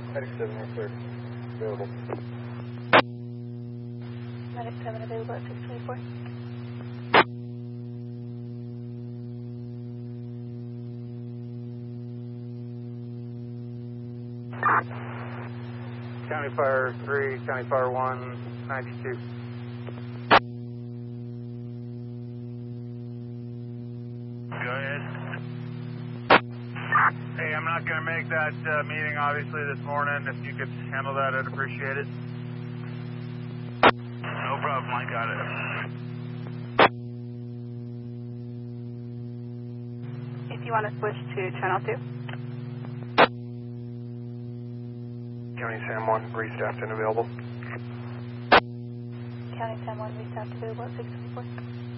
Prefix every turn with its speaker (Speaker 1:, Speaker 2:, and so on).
Speaker 1: Medic 7 report. Available.
Speaker 2: Medic 7 available at 624.
Speaker 1: County Fire 3, County Fire 1, 92.
Speaker 3: Go ahead. Hey, I'm not going to make that meeting, obviously, this morning. If you could handle that, I'd appreciate it. No problem, I got it.
Speaker 2: If you want to switch to channel 2.
Speaker 1: County Sam 1, restaffed and available.
Speaker 2: County San Juan restaffed available at 624.